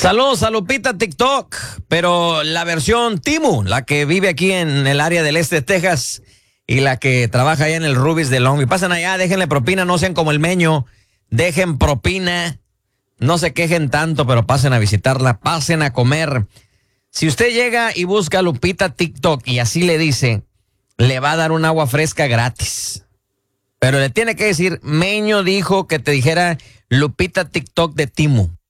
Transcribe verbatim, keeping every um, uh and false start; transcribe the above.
Saludos a Lupita TikTok, pero la versión Timu, la que vive aquí en el área del este de Texas y la que trabaja allá en el Rubis de Long. Y pasen allá, déjenle propina, no sean como el Meño, dejen propina, no se quejen tanto, pero pasen a visitarla, pasen a comer. Si usted llega y busca a Lupita TikTok y así le dice, le va a dar un agua fresca gratis. Pero le tiene que decir, Meño dijo que te dijera Lupita TikTok de Timu.